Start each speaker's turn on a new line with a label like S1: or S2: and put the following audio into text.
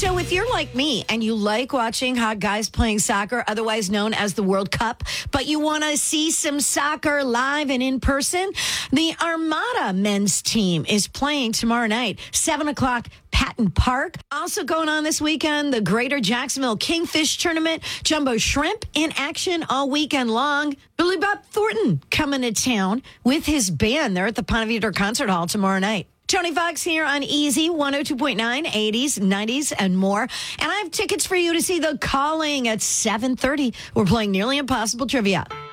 S1: So if you're like me and you like watching hot guys playing soccer, otherwise known as the World Cup, but you want to see some soccer live and in person, the Armada men's team is playing tomorrow night, 7 o'clock, Patton Park. Also going on this weekend, the Greater Jacksonville Kingfish Tournament. Jumbo Shrimp in action all weekend long. Billy Bob Thornton coming to town with his band. They're at the Ponte Vedra Concert Hall tomorrow night. Tony Fox here on Easy 102.9, 80s, 90s, and more. And I have tickets for you to see The Calling at 7:30. We're playing Nearly Impossible Trivia.